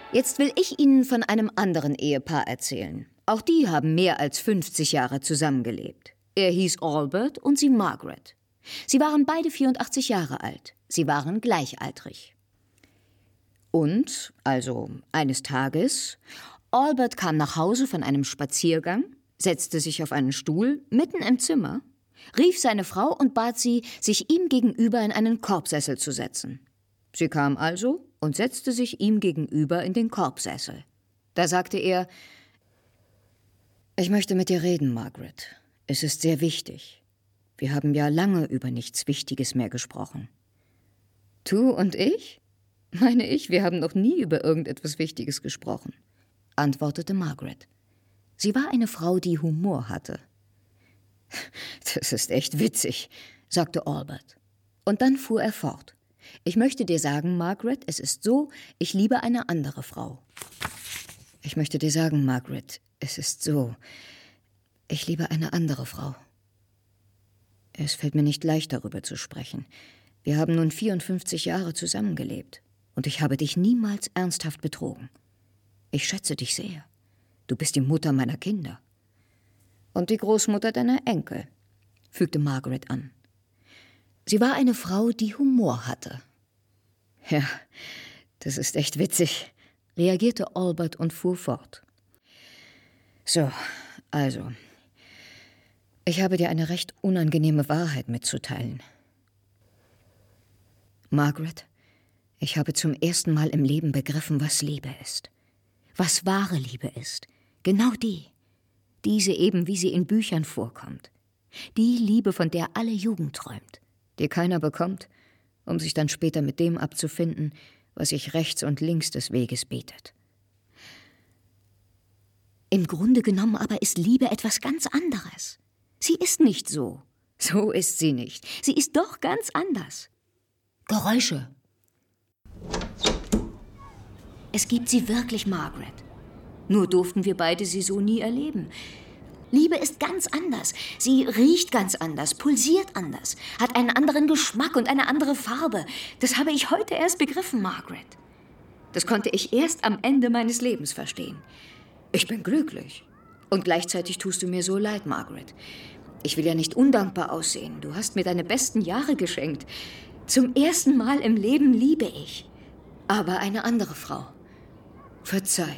Jetzt will ich Ihnen von einem anderen Ehepaar erzählen. Auch die haben mehr als 50 Jahre zusammengelebt. Er hieß Albert und sie Margaret. Sie waren beide 84 Jahre alt. Sie waren gleichaltrig. Und, also eines Tages, Albert kam nach Hause von einem Spaziergang, setzte sich auf einen Stuhl mitten im Zimmer, rief seine Frau und bat sie, sich ihm gegenüber in einen Korbsessel zu setzen. Sie kam also und setzte sich ihm gegenüber in den Korbsessel. Da sagte er: »Ich möchte mit dir reden, Margaret. Es ist sehr wichtig. Wir haben ja lange über nichts Wichtiges mehr gesprochen.« »Du und ich? Meine ich, wir haben noch nie über irgendetwas Wichtiges gesprochen«, antwortete Margaret. Sie war eine Frau, die Humor hatte. »Das ist echt witzig«, sagte Albert. Und dann fuhr er fort. »Ich möchte dir sagen, Margaret, es ist so, ich liebe eine andere Frau.« »Ich möchte dir sagen, Margaret, es ist so, ich liebe eine andere Frau.« Es fällt mir nicht leicht, darüber zu sprechen. Wir haben nun 54 Jahre zusammengelebt und ich habe dich niemals ernsthaft betrogen. Ich schätze dich sehr. Du bist die Mutter meiner Kinder. Und die Großmutter deiner Enkel«, fügte Margaret an. Sie war eine Frau, die Humor hatte. »Ja, das ist echt witzig«, reagierte Albert und fuhr fort. »So, also, ich habe dir eine recht unangenehme Wahrheit mitzuteilen. Margaret, ich habe zum ersten Mal im Leben begriffen, was Liebe ist. Was wahre Liebe ist. Genau die. Diese eben, wie sie in Büchern vorkommt. Die Liebe, von der alle Jugend träumt, die keiner bekommt, um sich dann später mit dem abzufinden, was sich rechts und links des Weges bietet. Im Grunde genommen aber ist Liebe etwas ganz anderes. Sie ist nicht so. So ist sie nicht. Sie ist doch ganz anders. Geräusche. Es gibt sie wirklich, Margaret. Nur durften wir beide sie so nie erleben. Liebe ist ganz anders. Sie riecht ganz anders, pulsiert anders, hat einen anderen Geschmack und eine andere Farbe. Das habe ich heute erst begriffen, Margaret. Das konnte ich erst am Ende meines Lebens verstehen. Ich bin glücklich. Und gleichzeitig tust du mir so leid, Margaret. Ich will ja nicht undankbar aussehen. Du hast mir deine besten Jahre geschenkt. Zum ersten Mal im Leben liebe ich. Aber eine andere Frau. Verzeih.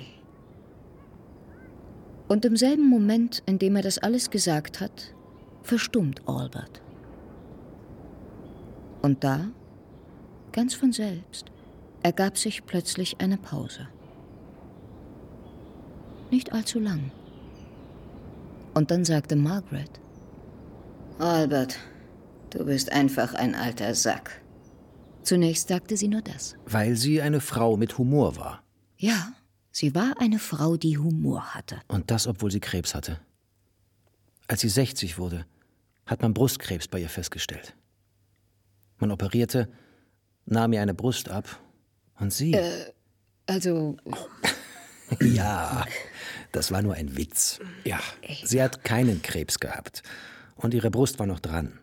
Und im selben Moment, in dem er das alles gesagt hat, verstummt Albert. Und da, ganz von selbst, ergab sich plötzlich eine Pause. Nicht allzu lang. Und dann sagte Margaret: »Albert, du bist einfach ein alter Sack.« Zunächst sagte sie nur das. Weil sie eine Frau mit Humor war. Ja, sie war eine Frau, die Humor hatte. Und das, obwohl sie Krebs hatte. Als sie 60 wurde, hat man Brustkrebs bei ihr festgestellt. Man operierte, nahm ihr eine Brust ab und sie... Ja, das war nur ein Witz. Ja, sie hat keinen Krebs gehabt. Und ihre Brust war noch dran.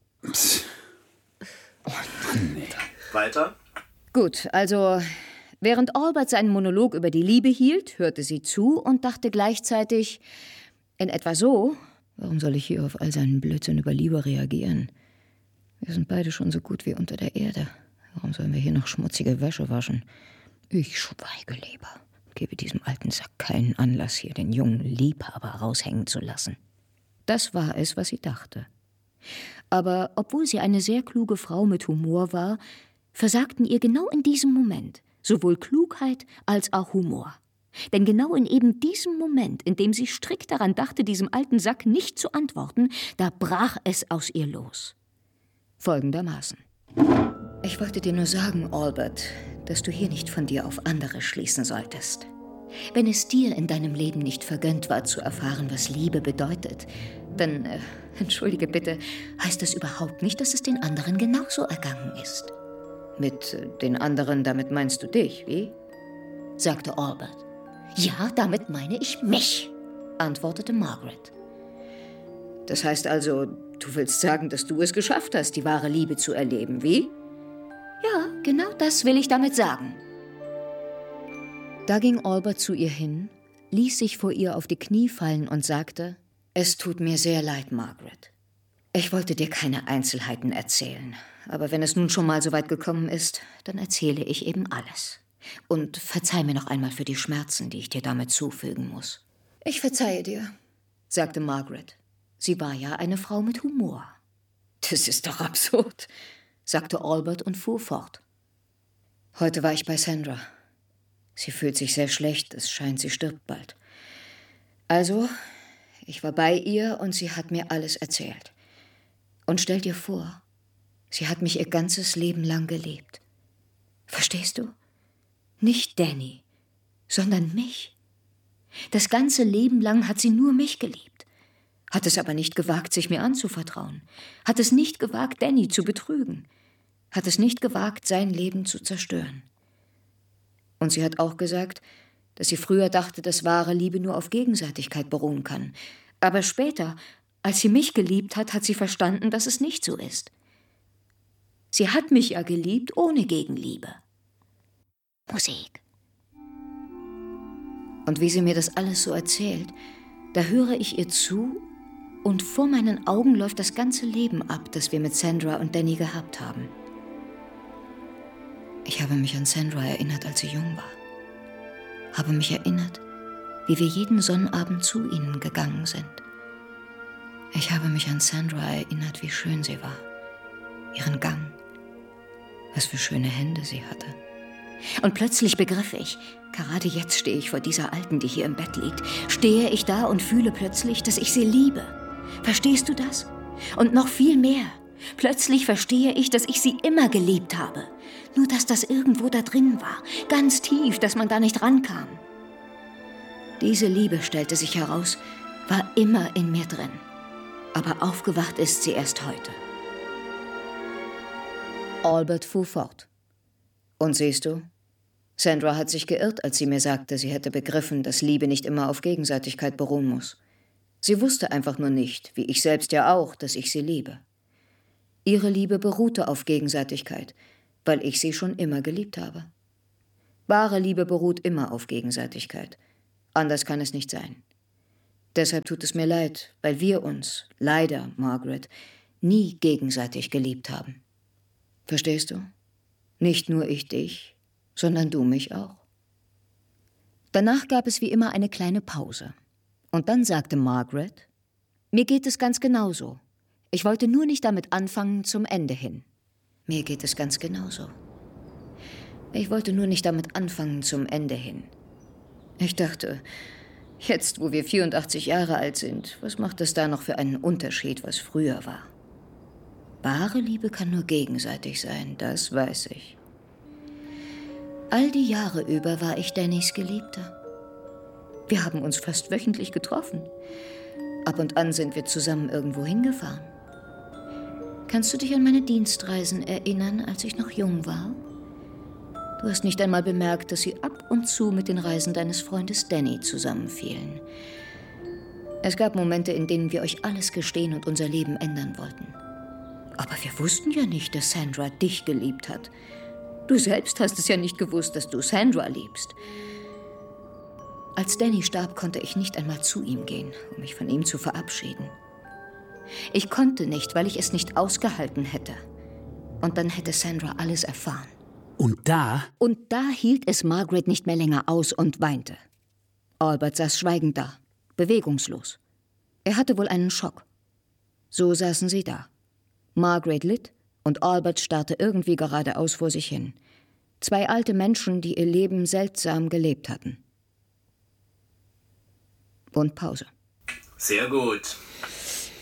Oh Mann, nee. Weiter? Gut, also, während Albert seinen Monolog über die Liebe hielt, hörte sie zu und dachte gleichzeitig in etwa so: Warum soll ich hier auf all seinen Blödsinn über Liebe reagieren? Wir sind beide schon so gut wie unter der Erde. Warum sollen wir hier noch schmutzige Wäsche waschen? Ich schweige lieber. Gebe diesem alten Sack keinen Anlass, hier den jungen Liebhaber raushängen zu lassen. Das war es, was sie dachte. Aber obwohl sie eine sehr kluge Frau mit Humor war, versagten ihr genau in diesem Moment sowohl Klugheit als auch Humor. Denn genau in eben diesem Moment, in dem sie strikt daran dachte, diesem alten Sack nicht zu antworten, da brach es aus ihr los. Folgendermaßen: Ich wollte dir nur sagen, Albert, dass du hier nicht von dir auf andere schließen solltest. Wenn es dir in deinem Leben nicht vergönnt war, zu erfahren, was Liebe bedeutet, dann, entschuldige bitte, heißt das überhaupt nicht, dass es den anderen genauso ergangen ist. Mit den anderen, damit meinst du dich, wie? Sagte Albert. Ja, damit meine ich mich, antwortete Margaret. Das heißt also, du willst sagen, dass du es geschafft hast, die wahre Liebe zu erleben, wie? Ja, genau das will ich damit sagen. Da ging Albert zu ihr hin, ließ sich vor ihr auf die Knie fallen und sagte: »Es tut mir sehr leid, Margaret. Ich wollte dir keine Einzelheiten erzählen, aber wenn es nun schon mal so weit gekommen ist, dann erzähle ich eben alles. Und verzeih mir noch einmal für die Schmerzen, die ich dir damit zufügen muss.« »Ich verzeihe dir«, sagte Margaret. Sie war ja eine Frau mit Humor. »Das ist doch absurd«, sagte Albert und fuhr fort. »Heute war ich bei Sandra. Sie fühlt sich sehr schlecht, es scheint, sie stirbt bald. Also, ich war bei ihr und sie hat mir alles erzählt. Und stell dir vor, sie hat mich ihr ganzes Leben lang geliebt. Verstehst du? Nicht Danny, sondern mich. Das ganze Leben lang hat sie nur mich geliebt. Hat es aber nicht gewagt, sich mir anzuvertrauen. Hat es nicht gewagt, Danny zu betrügen. Hat es nicht gewagt, sein Leben zu zerstören. Und sie hat auch gesagt, dass sie früher dachte, dass wahre Liebe nur auf Gegenseitigkeit beruhen kann. Aber später, als sie mich geliebt hat, hat sie verstanden, dass es nicht so ist. Sie hat mich ja geliebt ohne Gegenliebe. Musik. Und wie sie mir das alles so erzählt, da höre ich ihr zu und vor meinen Augen läuft das ganze Leben ab, das wir mit Sandra und Danny gehabt haben. Ich habe mich an Sandra erinnert, als sie jung war. Habe mich erinnert, wie wir jeden Sonnabend zu ihnen gegangen sind. Ich habe mich an Sandra erinnert, wie schön sie war. Ihren Gang. Was für schöne Hände sie hatte. Und plötzlich begriff ich, gerade jetzt stehe ich vor dieser Alten, die hier im Bett liegt, stehe ich da und fühle plötzlich, dass ich sie liebe. Verstehst du das? Und noch viel mehr. Plötzlich verstehe ich, dass ich sie immer geliebt habe. Nur, dass das irgendwo da drin war. Ganz tief, dass man da nicht rankam. Diese Liebe, stellte sich heraus, war immer in mir drin. Aber aufgewacht ist sie erst heute. Albert fuhr fort. Und siehst du, Sandra hat sich geirrt, als sie mir sagte, sie hätte begriffen, dass Liebe nicht immer auf Gegenseitigkeit beruhen muss. Sie wusste einfach nur nicht, wie ich selbst ja auch, dass ich sie liebe. Ihre Liebe beruhte auf Gegenseitigkeit, weil ich sie schon immer geliebt habe. Wahre Liebe beruht immer auf Gegenseitigkeit. Anders kann es nicht sein. Deshalb tut es mir leid, weil wir uns, leider, Margaret, nie gegenseitig geliebt haben. Verstehst du? Nicht nur ich dich, sondern du mich auch. Danach gab es wie immer eine kleine Pause. Und dann sagte Margaret: »Mir geht es ganz genauso. Ich wollte nur nicht damit anfangen zum Ende hin.« Mir geht es ganz genauso. Ich wollte nur nicht damit anfangen zum Ende hin. Ich dachte, jetzt, wo wir 84 Jahre alt sind, was macht es da noch für einen Unterschied, was früher war? Wahre Liebe kann nur gegenseitig sein, das weiß ich. All die Jahre über war ich Dannys Geliebter. Wir haben uns fast wöchentlich getroffen. Ab und an sind wir zusammen irgendwo hingefahren. Kannst du dich an meine Dienstreisen erinnern, als ich noch jung war? Du hast nicht einmal bemerkt, dass sie ab und zu mit den Reisen deines Freundes Danny zusammenfielen. Es gab Momente, in denen wir euch alles gestehen und unser Leben ändern wollten. Aber wir wussten ja nicht, dass Sandra dich geliebt hat. Du selbst hast es ja nicht gewusst, dass du Sandra liebst. Als Danny starb, konnte ich nicht einmal zu ihm gehen, um mich von ihm zu verabschieden. Ich konnte nicht, weil ich es nicht ausgehalten hätte. Und dann hätte Sandra alles erfahren. Und da hielt es Margaret nicht mehr länger aus und weinte. Albert saß schweigend da, bewegungslos. Er hatte wohl einen Schock. So saßen sie da. Margaret litt und Albert starrte irgendwie geradeaus vor sich hin. Zwei alte Menschen, die ihr Leben seltsam gelebt hatten. Und Pause. Sehr gut.